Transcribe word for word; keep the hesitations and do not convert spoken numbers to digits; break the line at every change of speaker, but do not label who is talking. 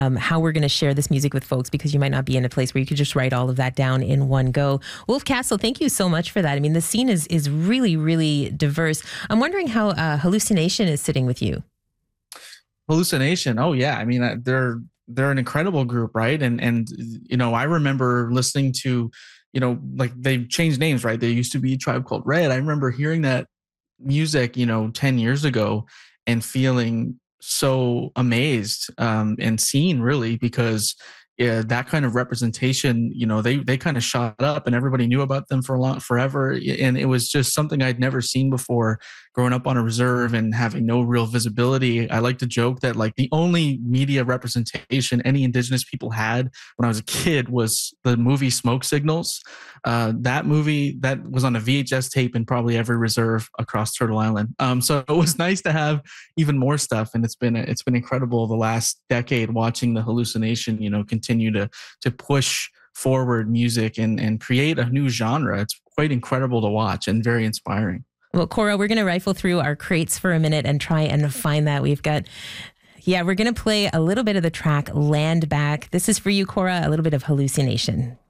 um, how we're going to share this music with folks, because you might not be in a place where you could just write all of that down in one go. Wolf Castle, thank you so much for that. I mean, the scene is is really, really diverse. I'm wondering how uh, Hallucination is sitting with you.
Hallucination. Oh yeah. I mean, uh, they're they're an incredible group, right? And and you know, I remember listening to, you know, like they've changed names, right? They used to be Tribe Called Red. I remember hearing that music, you know, ten years ago and feeling so amazed um, and seen, really, because yeah, that kind of representation, you know, they they kind of shot up and everybody knew about them for a long forever. And it was just something I'd never seen before growing up on a reserve and having no real visibility. I like to joke that like the only media representation any Indigenous people had when I was a kid was the movie Smoke Signals. Uh, that movie that was on a V H S tape in probably every reserve across Turtle Island. Um, so it was nice to have even more stuff, and it's been it's been incredible the last decade watching the Hallucination, you know, continue to to push forward music and and create a new genre. It's quite incredible to watch and very inspiring.
Well, Cora, we're going to rifle through our crates for a minute and try and find that. We've got, yeah, we're going to play a little bit of the track Land Back. This is for you, Cora, a little bit of Hallucination.